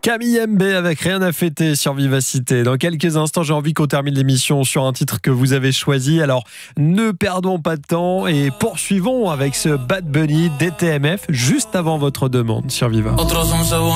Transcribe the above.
Camille MB avec Rien à fêter sur Vivacité. Dans quelques instants, j'ai envie qu'on termine l'émission sur un titre que vous avez choisi. Alors, ne perdons pas de temps et poursuivons avec ce Bad Bunny DTMF juste avant votre demande sur Viva.